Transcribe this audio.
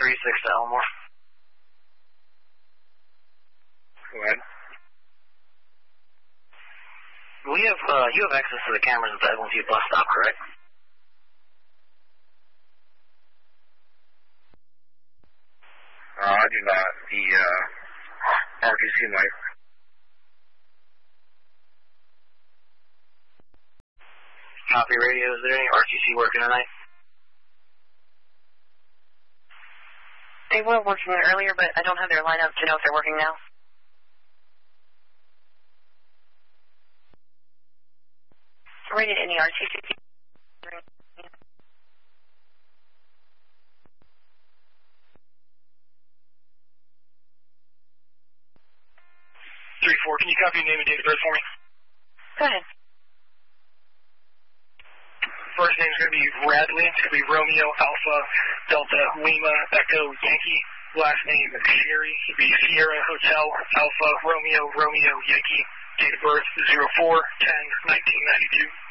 36 to Elmore. Go ahead. You have access to the cameras at the Eglinton bus stop, correct? I do not. The RTC might. Copy radio. Is there any RTC working tonight? They were working earlier, but I don't have their lineup to know if they're working now. Rated any RTC? 3-4, can you copy your name and date of birth for me? Go ahead. First name's going to be Radley. It's going to be Romeo, Alpha, Delta, Lima, Echo, Yankee. Last name is Sherry. It would be Sierra, Hotel, Alpha, Romeo, Romeo, Yankee. Date of birth 04-10-1992.